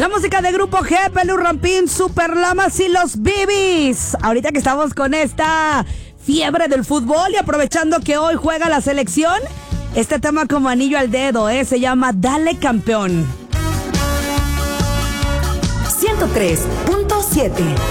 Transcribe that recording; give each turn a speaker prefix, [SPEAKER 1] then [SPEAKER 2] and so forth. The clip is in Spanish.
[SPEAKER 1] La música de Grupo G, Pelu Rampín, Super Lamas y los Bibis. Ahorita que estamos con esta fiebre del fútbol y aprovechando que hoy juega la selección, este tema como anillo al dedo, se llama Dale Campeón.
[SPEAKER 2] 103.7